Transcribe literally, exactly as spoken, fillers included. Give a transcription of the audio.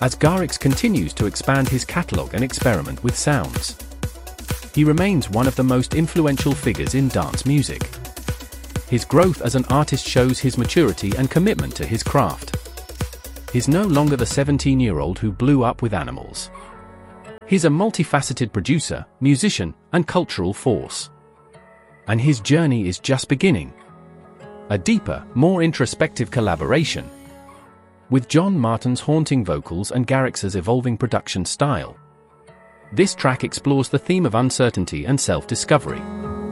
as Garrix continues to expand his catalogue and experiment with sounds. He remains one of the most influential figures in dance music. His growth as an artist shows his maturity and commitment to his craft. He's no longer the seventeen-year-old who blew up with Animals. He's a multifaceted producer, musician, and cultural force. And his journey is just beginning. A deeper, more introspective collaboration. With John Martin's haunting vocals and Garrix's evolving production style. This track explores the theme of uncertainty and self-discovery.